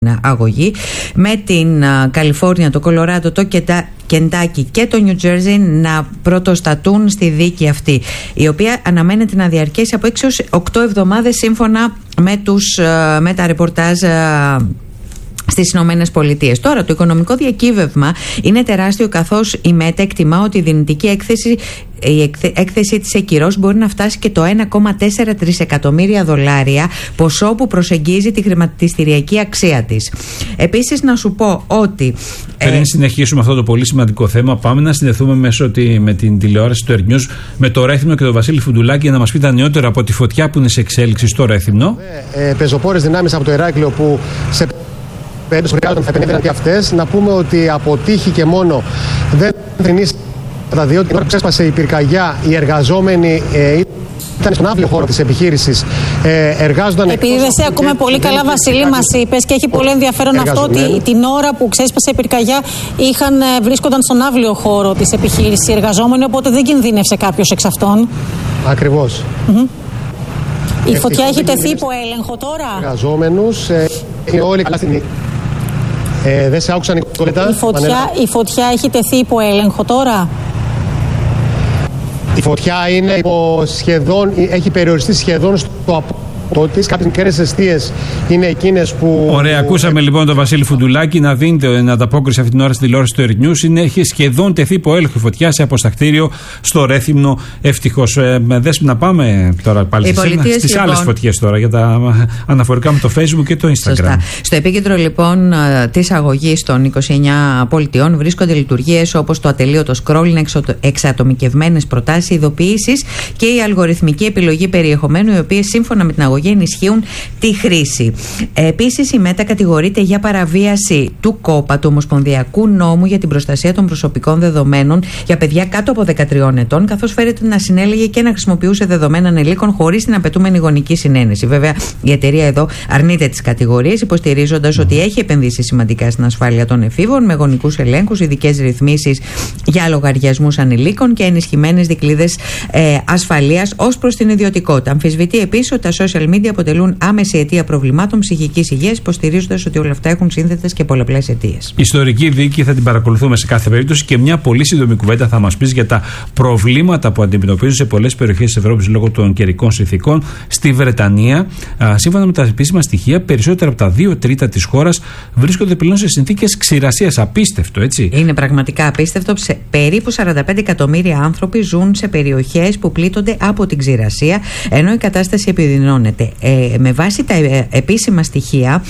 αγωγή, με την Καλιφόρνια, το Κολοράντο, το Κεντάκι και το Νιου Τζέρζι να πρωτοστατούν στη δίκη αυτή, η οποία αναμένεται να διαρκέσει από 6 έως 8 εβδομάδες σύμφωνα με τα ρεπορτάζ στις Ηνωμένες Πολιτείες. Τώρα, το οικονομικό διακύβευμα είναι τεράστιο, καθώς η ΜΕΤΑ εκτιμά ότι η δυνητική έκθεση της Εκυρός μπορεί να φτάσει και το 1,4 τρισεκατομμύρια δολάρια, ποσό που προσεγγίζει τη χρηματιστηριακή αξία της. Επίσης, να σου πω ότι πριν συνεχίσουμε αυτό το πολύ σημαντικό θέμα, πάμε να συνδεθούμε με την τηλεόραση του Earth News με το Ρέθυμνο και τον Βασίλη Φουντουλάκη για να μας πει τα νεότερα από τη φωτιά που είναι σε εξέλιξη στο Ρέθυμνο. Πεζοπόρες δυνάμεις από το Ηράκλειο που σε περίπτωση θα επενδύουν και αυτές. Να πούμε ότι από τύχη και μόνο δεν θρηνήσει τα διότι την ώρα που ξέσπασε η πυρκαγιά, οι εργαζόμενοι ήταν στον αύριο χώρο της επιχείρησης. Εργάζονταν. Επειδή δεν σε ακούμε πολύ καλά, Βασίλη, μας είπες και έχει πολύ ενδιαφέρον αυτό ότι την ώρα που ξέσπασε η πυρκαγιά βρίσκονταν στον αύριο χώρο της επιχείρησης οι εργαζόμενοι, οπότε δεν κινδύνευσε κάποιος εξ αυτών. Ακριβώς. Η φωτιά έχει τεθεί υπό έλεγχο τώρα. Εργαζόμενους, είναι όλοι καλά στην. Δεν σε άκουσαν η φωτιά έχει τεθεί υπό έλεγχο τώρα. Η φωτιά είναι έχει περιοριστεί σχεδόν στο απότης. Κάποιες μικρές εστίες είναι εκείνες που. Ωραία, ακούσαμε λοιπόν τον Βασίλη Φουντουλάκη να δίνει ανταπόκριση αυτή την ώρα στην τηλεόραση του Earth News. Έχει σχεδόν τεθεί υπό έλεγχο η φωτιά σε αποστακτήριο στο Ρέθυμνο. Ευτυχώς. Να πάμε τώρα πάλι στις άλλες φωτιές τώρα, για τα αναφορικά με το Facebook και το Instagram. Σωστά. Στο επίκεντρο λοιπόν της αγωγής των 29 πολιτιών βρίσκονται λειτουργίες όπως το ατελείωτο scrolling, εξατομικευμένες προτάσεις, ειδοποιήσεις και η αλγοριθμική επιλογή περιεχομένου, οι οποίες σύμφωνα με την αγωγή ενισχύουν τη χρήση. Επίσης, η ΜΕΤΑ κατηγορείται για παραβίαση του ΚΟΠΑ, του Ομοσπονδιακού Νόμου για την Προστασία των Προσωπικών Δεδομένων για παιδιά κάτω από 13 ετών, καθώς φέρεται να συνέλεγε και να χρησιμοποιούσε δεδομένα ανηλίκων χωρίς την απαιτούμενη γονική συνένεση. Βέβαια, η εταιρεία εδώ αρνείται τις κατηγορίες, υποστηρίζοντας ότι έχει επενδύσει σημαντικά στην ασφάλεια των εφήβων, με γονικούς ελέγχους, ειδικές ρυθμίσεις για λογαριασμούς ανηλίκων και ενισχυμένες δικλείδες ασφαλείας ως προς την ιδιωτικότητα. Αμφισβητεί επίσης ότι τα social media αποτελούν άμεση αιτία προβλημάτων ψυχικής υγείας, υποστηρίζοντας ότι όλα αυτά έχουν σύνθετες και πολλαπλές αιτίες. Ιστορική δίκη θα την παρακολουθούμε σε κάθε περίπτωση και μια πολύ σύντομη κουβέντα θα μας πεις για τα προβλήματα που αντιμετωπίζουν σε πολλές περιοχές της Ευρώπης λόγω των καιρικών συνθηκών. Στη Βρετανία, σύμφωνα με τα επίσημα στοιχεία, περισσότερα από τα 2 τρίτα της χώρας βρίσκονται πλέον σε συνθήκες ξηρασίας. Απίστευτο, έτσι. Είναι πραγματικά απίστευτο. Περίπου 45 εκατομμύρια άνθρωποι ζουν σε περιοχές που πλήττονται από την ξηρασία, ενώ η κατάσταση επιδεινώνεται. Με βάση τα επίσημα στοιχεία,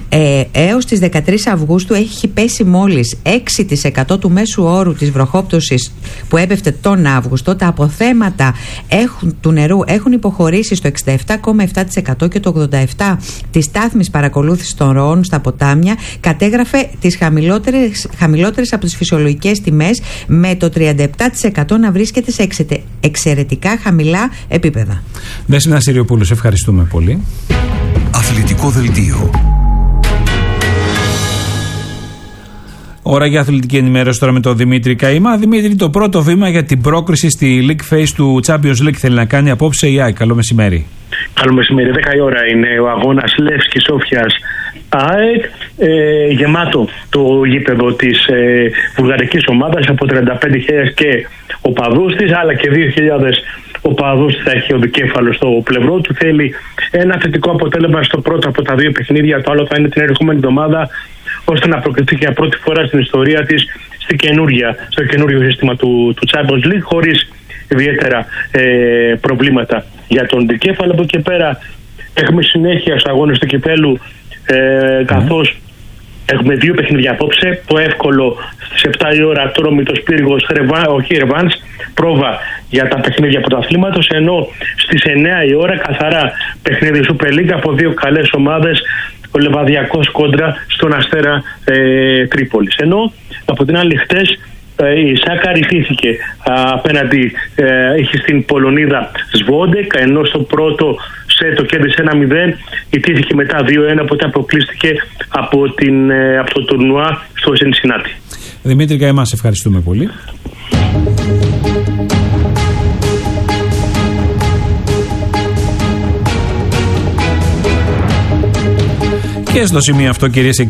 έως τις 13 Αυγούστου έχει πέσει μόλις 6% του μέσου όρου της βροχόπτωσης που έπεφτε τον Αύγουστο. Τα αποθέματα του νερού έχουν υποχωρήσει στο 67,7% και το 87% της στάθμης παρακολούθησης των ροών στα ποτάμια κατέγραφε τις χαμηλότερες από τις φυσιολογικές τιμές, με το 37% να βρίσκεται σε εξαιρετικά χαμηλά επίπεδα. Δέσποινα Συριοπούλου, ευχαριστούμε πολύ. Αθλητικό δελτίο. Ώρα για αθλητική ενημέρωση τώρα με τον Δημήτρη Καημά. Δημήτρη, το πρώτο βήμα για την πρόκριση στη League Phase του Champions League θέλει να κάνει απόψε η ΑΕΚ. Καλό μεσημέρι. Καλό μεσημέρι. 10 η ώρα είναι ο αγώνας Λεύσκη Σόφιας ΑΕΚ. Γεμάτο το γήπεδο της βουλγαρικής ομάδας από 35.000 και οπαδούς της, αλλά και 2.000 οπαδούς θα έχει ο δικέφαλος στο πλευρό του. Θέλει ένα θετικό αποτέλεσμα στο πρώτο από τα 2 παιχνίδια. Το άλλο θα είναι την ερχόμενη εβδομάδα, ώστε να προκριθεί για πρώτη φορά στην ιστορία της στο καινούριο σύστημα του Champions League, χωρίς ιδιαίτερα προβλήματα για τον δικέφαλο. Από εκεί πέρα έχουμε συνέχεια στους αγώνες του κυπέλου, καθώς έχουμε 2 παιχνίδια απόψε. Το εύκολο στις 7 η ώρα, Ατρόμητος Πύργος, όχι ρεβάνς, πρόβα για τα παιχνίδια πρωταθλήματος, ενώ στις 9 η ώρα καθαρά παιχνίδι Super League από 2 καλές ομάδες, ο Λεβαδιακός κόντρα στον Αστέρα Τρίπολης. Ενώ από την άλλη, χτες η Σάκα ρηθήθηκε απέναντι, είχε στην Πολωνίδα Σβόντεκ, ενώ στο πρώτο το κέρδισε 1-0, ιτήθηκε μετά 2-1, οπότε αποκλείστηκε από το τουρνουά στο Σινσινάτι. Δημήτρη Καημά, σε ευχαριστούμε πολύ. Και στο σημείο αυτό, κυρίες και